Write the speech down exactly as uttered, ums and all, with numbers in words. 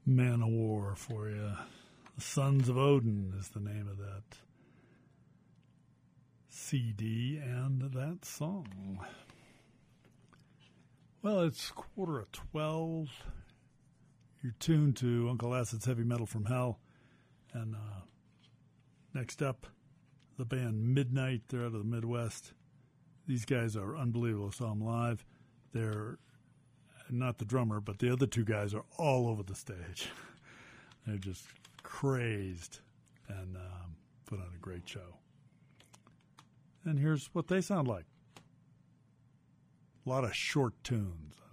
Man of War for you. The Sons of Odin is the name of that C D and that song. Well, it's quarter of twelve. You're tuned to Uncle Acid's Heavy Metal from Hell. And uh, next up, the band Midnight. They're out of the Midwest. These guys are unbelievable. I saw them live. They're not the drummer, but the other two guys are all over the stage. They're just crazed and um, put on a great show. And here's what they sound like. A lot of short tunes.